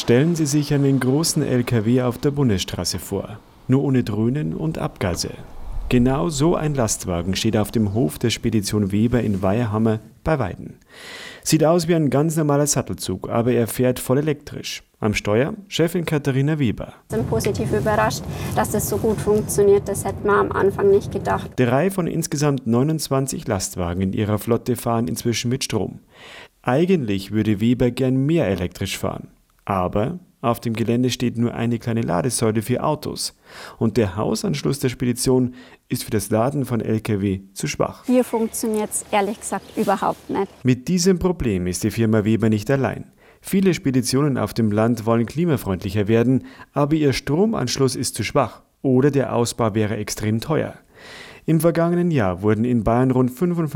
Stellen Sie sich einen großen LKW auf der Bundesstraße vor, nur ohne Dröhnen und Abgase. Genau so ein Lastwagen steht auf dem Hof der Spedition Weber in Weiherhammer bei Weiden. Sieht aus wie ein ganz normaler Sattelzug, aber er fährt voll elektrisch. Am Steuer Chefin Katharina Weber. Ich bin positiv überrascht, dass das so gut funktioniert. Das hätte man am Anfang nicht gedacht. 3 von insgesamt 29 Lastwagen in ihrer Flotte fahren inzwischen mit Strom. Eigentlich würde Weber gern mehr elektrisch fahren. Aber auf dem Gelände steht nur eine kleine Ladesäule für Autos. Und der Hausanschluss der Spedition ist für das Laden von Lkw zu schwach. Hier funktioniert es ehrlich gesagt überhaupt nicht. Mit diesem Problem ist die Firma Weber nicht allein. Viele Speditionen auf dem Land wollen klimafreundlicher werden, aber ihr Stromanschluss ist zu schwach oder der Ausbau wäre extrem teuer. Im vergangenen Jahr wurden in Bayern rund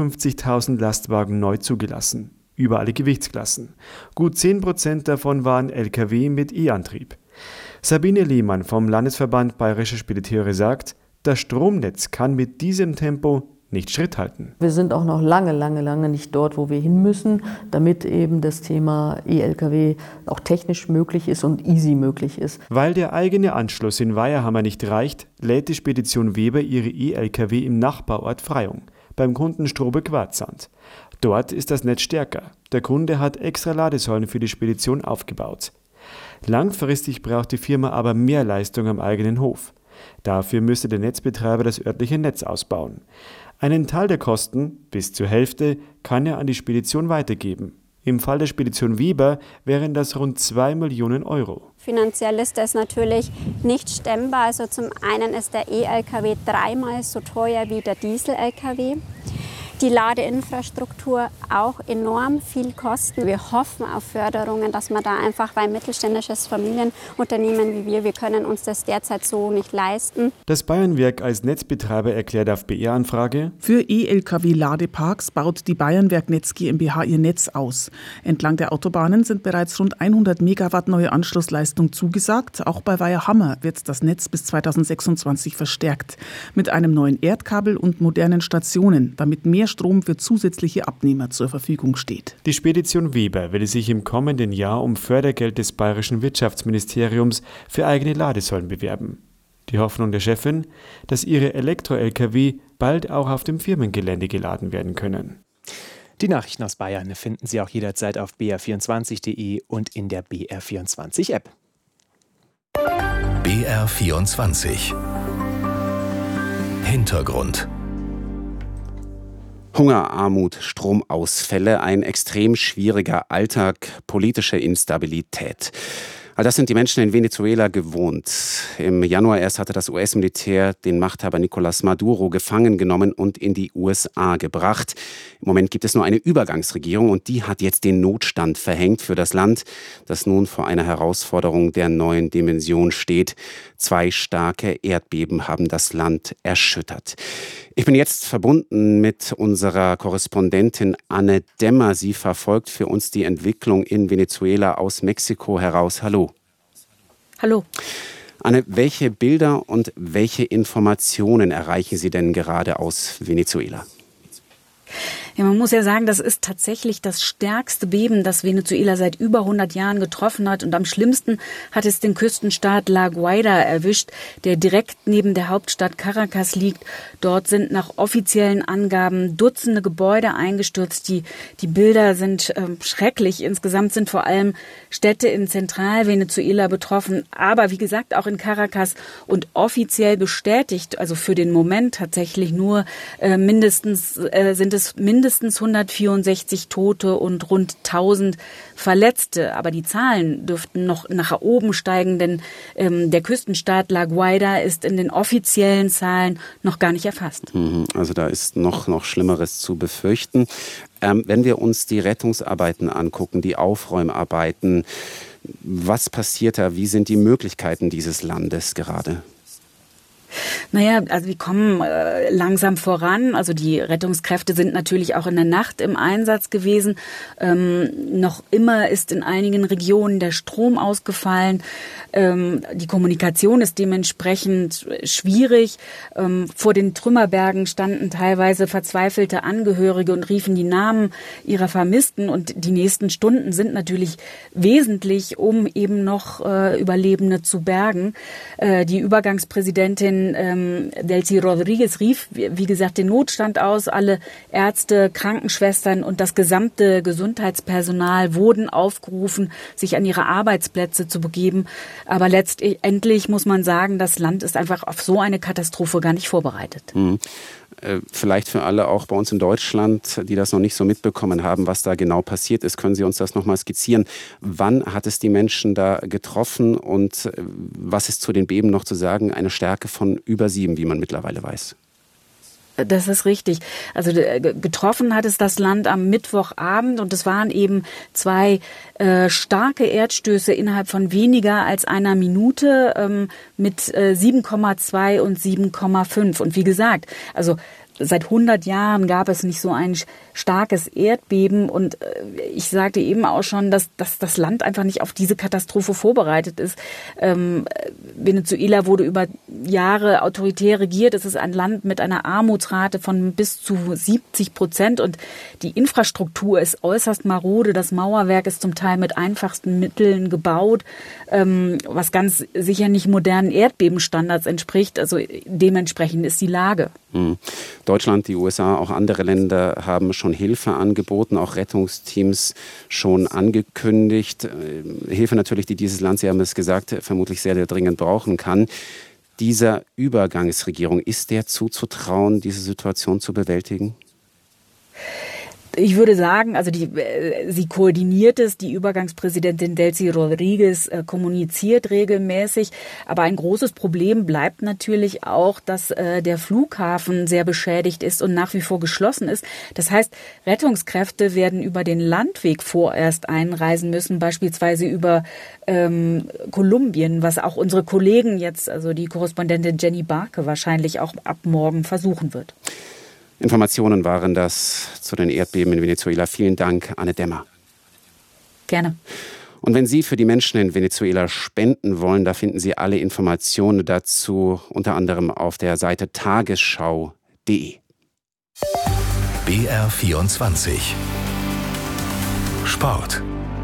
55.000 Lastwagen neu zugelassen. Über alle Gewichtsklassen. Gut 10% davon waren Lkw mit E-Antrieb. Sabine Lehmann vom Landesverband Bayerische Spediteure sagt, das Stromnetz kann mit diesem Tempo nicht Schritt halten. Wir sind auch noch lange nicht dort, wo wir hin müssen, damit eben das Thema E-Lkw auch technisch möglich ist und easy möglich ist. Weil der eigene Anschluss in Weiherhammer nicht reicht, lädt die Spedition Weber ihre E-Lkw im Nachbarort Freyung, beim Kunden Strobe-Quarzsand. Dort ist das Netz stärker. Der Kunde hat extra Ladesäulen für die Spedition aufgebaut. Langfristig braucht die Firma aber mehr Leistung am eigenen Hof. Dafür müsste der Netzbetreiber das örtliche Netz ausbauen. Einen Teil der Kosten, bis zur Hälfte, kann er an die Spedition weitergeben. Im Fall der Spedition Weber wären das rund 2 Millionen Euro. Finanziell ist das natürlich nicht stemmbar. Also zum einen ist der E-Lkw 3-mal so teuer wie der Diesel-Lkw. Die Ladeinfrastruktur auch enorm viel kosten. Wir hoffen auf Förderungen, dass man da einfach, weil mittelständisches Familienunternehmen wie wir können uns das derzeit so nicht leisten. Das Bayernwerk als Netzbetreiber erklärt auf BR-Anfrage: Für E-Lkw-Ladeparks baut die Bayernwerk Netz GmbH ihr Netz aus. Entlang der Autobahnen sind bereits rund 100 Megawatt neue Anschlussleistung zugesagt. Auch bei Weiherhammer wird das Netz bis 2026 verstärkt. Mit einem neuen Erdkabel und modernen Stationen, damit mehr Strom für zusätzliche Abnehmer zur Verfügung steht. Die Spedition Weber will sich im kommenden Jahr um Fördergeld des Bayerischen Wirtschaftsministeriums für eigene Ladesäulen bewerben. Die Hoffnung der Chefin, dass ihre Elektro-Lkw bald auch auf dem Firmengelände geladen werden können. Die Nachrichten aus Bayern finden Sie auch jederzeit auf br24.de und in der BR24-App. BR24 Hintergrund. Hunger, Armut, Stromausfälle, ein extrem schwieriger Alltag, politische Instabilität. All das sind die Menschen in Venezuela gewohnt. Im Januar erst hatte das US-Militär den Machthaber Nicolás Maduro gefangen genommen und in die USA gebracht. Im Moment gibt es nur eine Übergangsregierung und die hat jetzt den Notstand verhängt für das Land, das nun vor einer Herausforderung der neuen Dimension steht. 2 starke Erdbeben haben das Land erschüttert. Ich bin jetzt verbunden mit unserer Korrespondentin Anne Demmer. Sie verfolgt für uns die Entwicklung in Venezuela aus Mexiko heraus. Hallo. Hallo. Anne, welche Bilder und welche Informationen erreichen Sie denn gerade aus Venezuela? Ja, man muss ja sagen, das ist tatsächlich das stärkste Beben, das Venezuela seit über 100 Jahren getroffen hat. Und am schlimmsten hat es den Küstenstaat La Guaira erwischt, der direkt neben der Hauptstadt Caracas liegt. Dort sind nach offiziellen Angaben Dutzende Gebäude eingestürzt. Die Bilder sind schrecklich. Insgesamt sind vor allem Städte in Zentralvenezuela betroffen. Aber wie gesagt, auch in Caracas und offiziell bestätigt, also für den Moment tatsächlich nur sind es mindestens 164 Tote und rund 1000 Verletzte. Aber die Zahlen dürften noch nach oben steigen, denn der Küstenstaat La Guaira ist in den offiziellen Zahlen noch gar nicht erfasst. Also da ist noch Schlimmeres zu befürchten. Wenn wir uns die Rettungsarbeiten angucken, die Aufräumarbeiten, was passiert da? Wie sind die Möglichkeiten dieses Landes gerade? Naja, also wir kommen langsam voran. Also die Rettungskräfte sind natürlich auch in der Nacht im Einsatz gewesen. Noch immer ist in einigen Regionen der Strom ausgefallen. Die Kommunikation ist dementsprechend schwierig. Vor den Trümmerbergen standen teilweise verzweifelte Angehörige und riefen die Namen ihrer Vermissten. Und die nächsten Stunden sind natürlich wesentlich, um eben noch Überlebende zu bergen. Die Übergangspräsidentin Delcy Rodriguez rief, wie gesagt, den Notstand aus. Alle Ärzte, Krankenschwestern und das gesamte Gesundheitspersonal wurden aufgerufen, sich an ihre Arbeitsplätze zu begeben. Aber letztendlich muss man sagen, das Land ist einfach auf so eine Katastrophe gar nicht vorbereitet. Vielleicht für alle auch bei uns in Deutschland, die das noch nicht so mitbekommen haben, was da genau passiert ist, können Sie uns das nochmal skizzieren? Wann hat es die Menschen da getroffen und was ist zu den Beben noch zu sagen? Eine Stärke von über 7, wie man mittlerweile weiß. Das ist richtig. Also getroffen hat es das Land am Mittwochabend und es waren eben 2 starke Erdstöße innerhalb von weniger als einer Minute mit 7,2 und 7,5. Und wie gesagt, also seit 100 Jahren gab es nicht so ein starkes Erdbeben und ich sagte eben auch schon, dass das Land einfach nicht auf diese Katastrophe vorbereitet ist. Venezuela wurde über Jahre autoritär regiert. Es ist ein Land mit einer Armutsrate von bis zu 70% und die Infrastruktur ist äußerst marode. Das Mauerwerk ist zum Teil mit einfachsten Mitteln gebaut, was ganz sicher nicht modernen Erdbebenstandards entspricht. Also dementsprechend ist die Lage. Deutschland, die USA, auch andere Länder haben schon Hilfe angeboten, auch Rettungsteams schon angekündigt. Hilfe natürlich, die dieses Land, Sie haben es gesagt, vermutlich sehr, sehr dringend brauchen kann. Dieser Übergangsregierung, ist der zuzutrauen, diese Situation zu bewältigen? Ich würde sagen, also sie koordiniert es, die Übergangspräsidentin Delcy Rodriguez kommuniziert regelmäßig. Aber ein großes Problem bleibt natürlich auch, dass der Flughafen sehr beschädigt ist und nach wie vor geschlossen ist. Das heißt, Rettungskräfte werden über den Landweg vorerst einreisen müssen, beispielsweise über Kolumbien, was auch unsere Kollegen jetzt, also die Korrespondentin Jenny Barke, wahrscheinlich auch ab morgen versuchen wird. Informationen waren das zu den Erdbeben in Venezuela. Vielen Dank, Anne Dämmer. Gerne. Und wenn Sie für die Menschen in Venezuela spenden wollen, da finden Sie alle Informationen dazu, unter anderem auf der Seite tagesschau.de. BR24 Sport.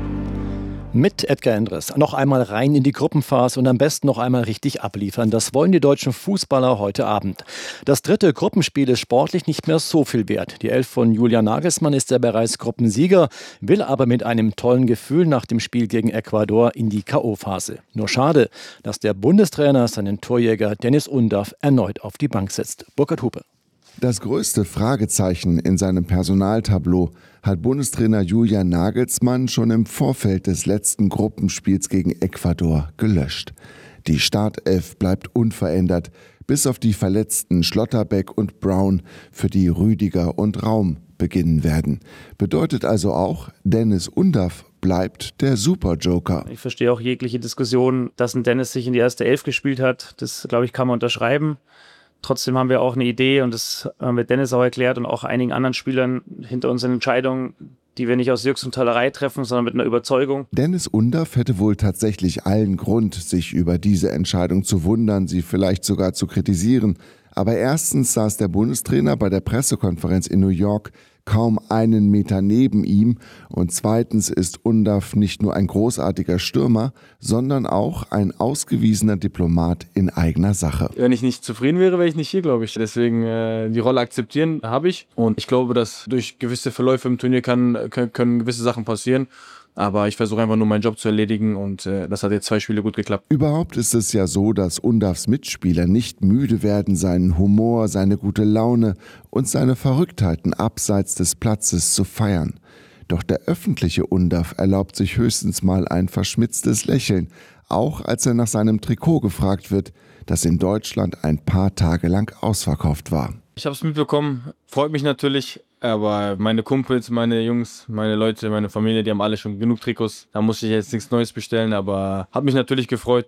Mit Edgar Endres noch einmal rein in die Gruppenphase und am besten noch einmal richtig abliefern. Das wollen die deutschen Fußballer heute Abend. Das 3. Gruppenspiel ist sportlich nicht mehr so viel wert. Die 11 von Julian Nagelsmann ist ja bereits Gruppensieger, will aber mit einem tollen Gefühl nach dem Spiel gegen Ecuador in die K.O.-Phase. Nur schade, dass der Bundestrainer seinen Torjäger Dennis Undaff erneut auf die Bank setzt. Burkhard Hupe. Das größte Fragezeichen in seinem Personaltableau hat Bundestrainer Julian Nagelsmann schon im Vorfeld des letzten Gruppenspiels gegen Ecuador gelöscht. Die Startelf bleibt unverändert, bis auf die verletzten Schlotterbeck und Brown, für die Rüdiger und Raum beginnen werden. Bedeutet also auch, Dennis Undaff bleibt der Superjoker. Ich verstehe auch jegliche Diskussion, dass ein Dennis sich in die erste Elf gespielt hat. Das, glaube ich, kann man unterschreiben. Trotzdem haben wir auch eine Idee und das haben wir Dennis auch erklärt und auch einigen anderen Spielern hinter unseren Entscheidungen, die wir nicht aus Jux und Tollerei treffen, sondern mit einer Überzeugung. Dennis Undaff hätte wohl tatsächlich allen Grund, sich über diese Entscheidung zu wundern, sie vielleicht sogar zu kritisieren. Aber erstens saß der Bundestrainer bei der Pressekonferenz in New York kaum einen Meter neben ihm und zweitens ist Undaff nicht nur ein großartiger Stürmer, sondern auch ein ausgewiesener Diplomat in eigener Sache. Wenn ich nicht zufrieden wäre, wäre ich nicht hier, glaube ich. Deswegen die Rolle akzeptieren habe ich und ich glaube, dass durch gewisse Verläufe im Turnier können gewisse Sachen passieren. Aber ich versuche einfach nur meinen Job zu erledigen und das hat jetzt 2 Spiele gut geklappt. Überhaupt ist es ja so, dass Undaffs Mitspieler nicht müde werden, seinen Humor, seine gute Laune und seine Verrücktheiten abseits des Platzes zu feiern. Doch der öffentliche Undaff erlaubt sich höchstens mal ein verschmitztes Lächeln, auch als er nach seinem Trikot gefragt wird, das in Deutschland ein paar Tage lang ausverkauft war. Ich habe es mitbekommen, freut mich natürlich. Aber meine Kumpels, meine Jungs, meine Leute, meine Familie, die haben alle schon genug Trikots. Da muss ich jetzt nichts Neues bestellen. Aber hat mich natürlich gefreut, dass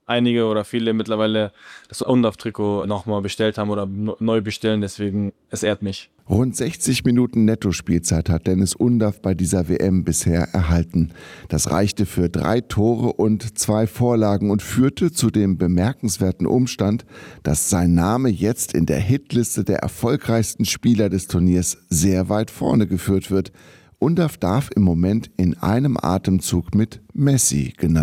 einige oder viele mittlerweile das UNDAF-Trikot nochmal bestellt haben oder neu bestellen. Deswegen, es ehrt mich. Rund 60 Minuten Netto-Spielzeit hat Deniz Undav bei dieser WM bisher erhalten. Das reichte für 3 Tore und 2 Vorlagen und führte zu dem bemerkenswerten Umstand, dass sein Name jetzt in der Hitliste der erfolgreichsten Spieler des Turniers sehr weit vorne geführt wird. Undav darf im Moment in einem Atemzug mit Messi genannt